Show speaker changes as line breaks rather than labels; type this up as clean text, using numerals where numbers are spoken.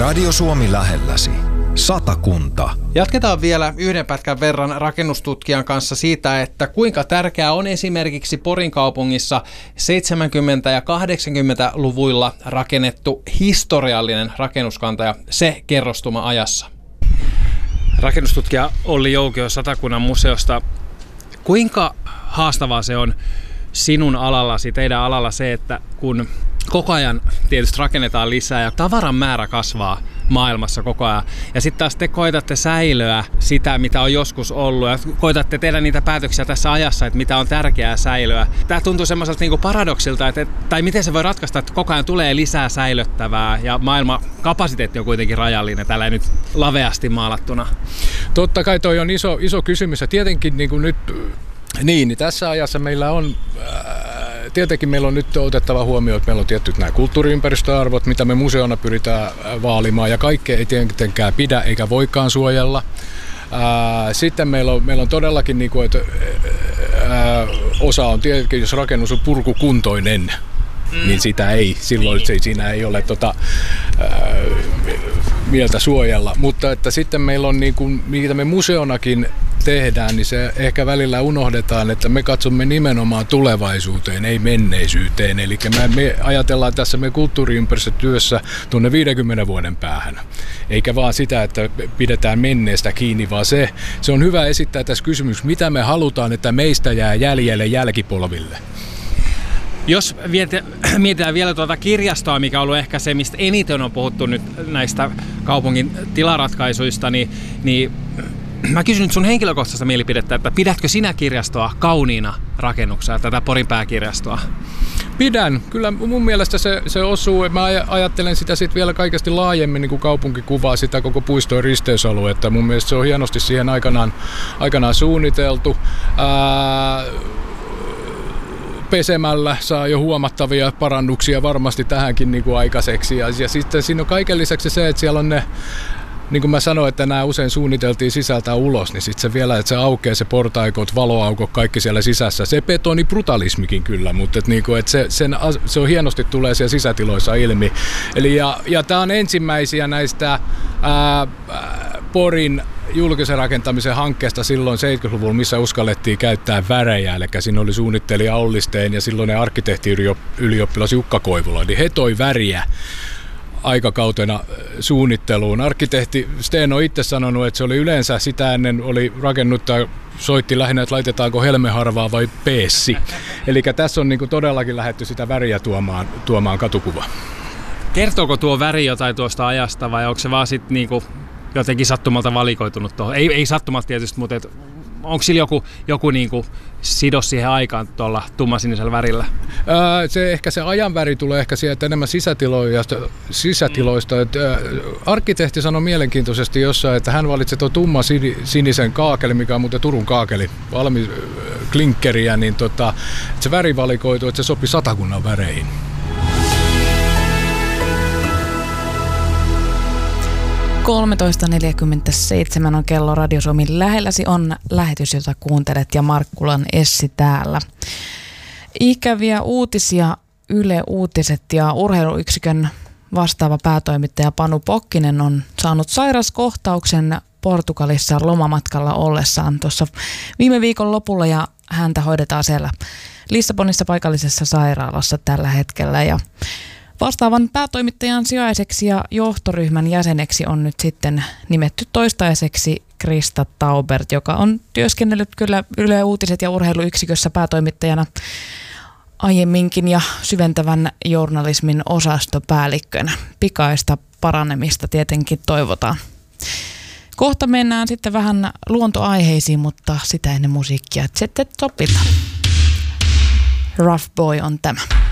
Radio Suomi lähelläsi. Satakunta.
Jatketaan vielä yhden pätkän verran rakennustutkijan kanssa siitä, että kuinka tärkeää on esimerkiksi Porin kaupungissa 70- ja 80-luvuilla rakennettu historiallinen rakennuskanta ja se kerrostuma ajassa. Rakennustutkija Olli Joukio Satakunnan museosta. Kuinka haastavaa se on sinun alallasi, teidän alalla se, että kun koko ajan tietysti rakennetaan lisää ja tavaran määrä kasvaa maailmassa koko ajan. Ja sitten taas te koitatte säilöä sitä, mitä on joskus ollut ja koitatte tehdä niitä päätöksiä tässä ajassa, että mitä on tärkeää säilöä. Tämä tuntuu semmoiselta niinku paradoksilta, tai miten se voi ratkaista, että koko ajan tulee lisää säilöttävää ja maailman kapasiteetti on kuitenkin rajallinen, tällä nyt laveasti maalattuna.
Totta kai toi on iso kysymys ja tietenkin niin tässä ajassa meillä on tietenkin meillä on nyt otettava huomioon, että meillä on tietyt nämä kulttuuriympäristöarvot, mitä me museona pyritään vaalimaan ja kaikkea ei tietenkään pidä eikä voikaan suojella. Sitten meillä on todellakin, että osa on tietenkin, jos rakennus on purkukuntoinen, niin sitä ei, silloin siinä ei ole mieltä suojella. Mutta että sitten meillä on, mitä me museonakin tehdään, niin se ehkä välillä unohdetaan, että me katsomme nimenomaan tulevaisuuteen, ei menneisyyteen. Eli me ajatellaan tässä me kulttuuriympäristötyössä tuonne 50 vuoden päähän. Eikä vaan sitä, että pidetään menneestä kiinni, vaan se on hyvä esittää tässä kysymys, mitä me halutaan, että meistä jää jäljelle jälkipolville.
Jos mietitään vielä tuota kirjastoa, mikä on ollut ehkä se, mistä eniten on puhuttu nyt näistä kaupungin tilaratkaisuista, niin mä kysyn nyt sun henkilökohtaista mielipidettä, että pidätkö sinä kirjastoa kauniina rakennuksena, tätä Porin pääkirjastoa?
Pidän. Kyllä mun mielestä se osuu. Mä ajattelen sitä sitten vielä kaikesti laajemmin, niin kuin kaupunki kuvaa sitä koko puistojen risteysaluetta. Mun mielestä se on hienosti siihen aikanaan suunniteltu. Pesemällä saa jo huomattavia parannuksia varmasti tähänkin aikaiseksi. Ja sitten siinä on kaiken lisäksi se, että siellä on ne, niin kuin mä sanoin, että nämä usein suunniteltiin sisältä ulos, niin sitten se vielä, että se aukeaa se portaikot, valoaukot, kaikki siellä sisässä. Se betonibrutalismikin kyllä, mutta se on hienosti tulee siellä sisätiloissa ilmi. Eli, ja tämä on ensimmäisiä näistä Porin julkisen rakentamisen hankkeesta silloin 70-luvulla, missä uskallettiin käyttää värejä, eli siinä oli suunnittelija Olli Steen ja silloinen arkkitehtiylioppilas Jukka Koivula, niin he toi väriä aikakautena suunnitteluun. Arkkitehti Steen on itse sanonut, että se oli yleensä sitä ennen oli rakennuttaja soitti lähinnä, että laitetaanko helmeharvaa vai peessi. Eli tässä on todellakin lähdetty sitä väriä tuomaan katukuvaa.
Kertooko tuo väri jotain tuosta ajasta vai onko se vaan sitten jotenkin sattumalta valikoitunut tuohon? Ei sattumalta tietysti, mutta onko sillä joku sidos siihen aikaan tuolla tummansinisellä värillä?
Se ajan väri tulee ehkä sieltä enemmän sisätiloista. Arkkitehti sanoi mielenkiintoisesti jossain, että hän valitsi tuon tumman sinisen kaakeli, mikä on muuten Turun kaakeli, valmis klinkkeriä, niin se väri valikoitu, että se sopi Satakunnan väreihin.
.47 on kello. Radio Suomen lähelläsi on lähetys, jota kuuntelet, ja Markkulan Essi täällä. Ikäviä uutisia. Yle Uutiset ja urheiluyksikön vastaava päätoimittaja Panu Pokkinen on saanut sairaskohtauksen Portugalissa lomamatkalla ollessaan tuossa viime viikon lopulla, ja häntä hoidetaan siellä Lissabonissa paikallisessa sairaalassa tällä hetkellä. Ja vastaavan päätoimittajan sijaiseksi ja johtoryhmän jäseneksi on nyt sitten nimetty toistaiseksi Krista Taubert, joka on työskennellyt kyllä Yle Uutiset ja urheiluyksikössä päätoimittajana aiemminkin ja syventävän journalismin osastopäällikkönä. Pikaista paranemista tietenkin toivotaan. Kohta mennään sitten vähän luontoaiheisiin, mutta sitä ennen musiikkia. Zet Topilta. Rough Boy on tämä.